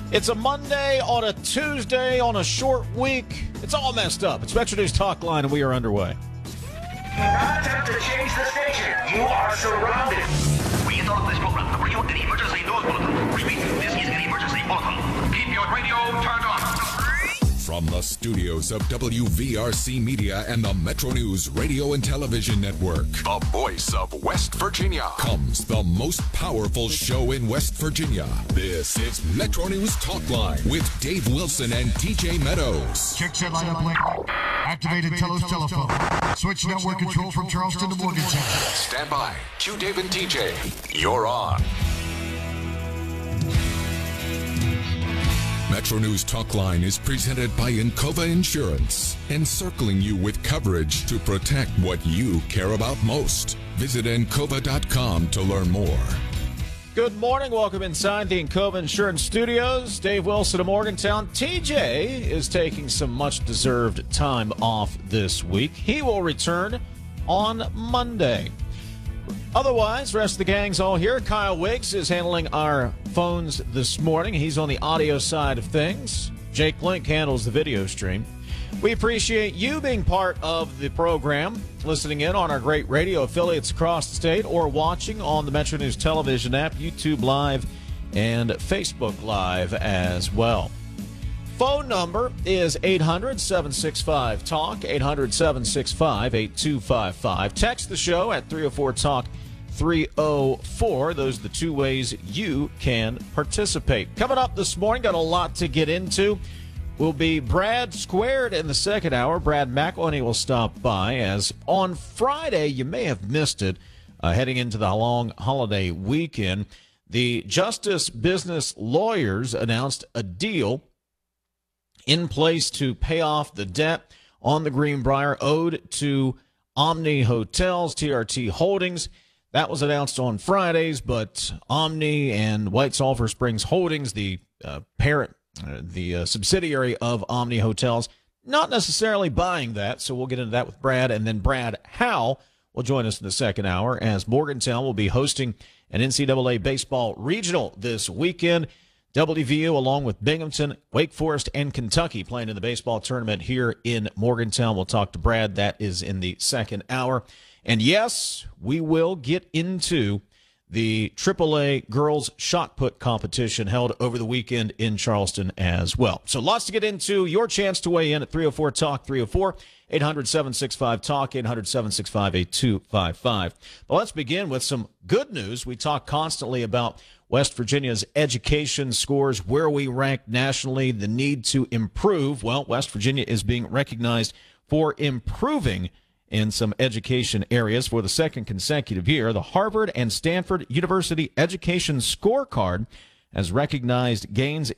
It's a Monday on a Tuesday on a short week. It's all messed up. It's Metro News Talk Line, and we are underway. Do not attempt to change the station. You are surrounded. We interrupt this program to bring you an emergency news bulletin. Repeat, this is an emergency bulletin. Keep your radio turned on. From the studios of WVRC Media and the Metro News Radio and Television Network, the voice of West Virginia, comes the most powerful show in West Virginia. This is Metro News Talk Line with Dave Wilson and TJ Meadows. Check set lineup link. Activated Telos telephone. Switch network control from Charleston to Morgantown. Stand by. Q Dave and TJ. You're on. Metro News Talk Line is presented by Encova Insurance, encircling you with coverage to protect what you care about most. Visit Encova.com to learn more. Good morning. Welcome inside the Encova Insurance Studios. Dave Wilson of Morgantown. TJ is taking some much-deserved time off this week. He will return on Monday. Otherwise, the rest of the gang's all here. Kyle Wiggs is handling our phones this morning. He's on the audio side of things. Jake Link handles the video stream. We appreciate you being part of the program, listening in on our great radio affiliates across the state, or watching on the Metro News Television app, YouTube Live, and Facebook Live as well. Phone number is 800-765-TALK, 800-765-8255. Text the show at 304-TALK-304. Those are the two ways you can participate. Coming up this morning, got a lot to get into. Will be Brad Squared in the second hour. Brad McElhenney will stop by, as on Friday, you may have missed it, heading into the long holiday weekend, the Justice Business Lawyers announced a deal in place to pay off the debt on the Greenbrier owed to Omni Hotels, TRT Holdings. That was announced on Fridays, but Omni and White Sulphur Springs Holdings, the parent, the subsidiary of Omni Hotels, not necessarily buying that. So we'll get into that with Brad. And then Brad Howe will join us in the second hour, as Morgantown will be hosting an NCAA baseball regional this weekend. WVU, along with Binghamton, Wake Forest, and Kentucky, playing in the baseball tournament here in Morgantown. We'll talk to Brad. That is in the second hour. And yes, we will get into the AAA girls shot put competition held over the weekend in Charleston as well. So lots to get into. Your chance to weigh in at 304-TALK, 304, 800-765-TALK, 800-765-8255. But let's begin with some good news. We talk constantly about West Virginia's education scores, where we rank nationally, the need to improve. Well, West Virginia is being recognized for improving in some education areas for the second consecutive year. The Harvard and Stanford University Education Scorecard has recognized gains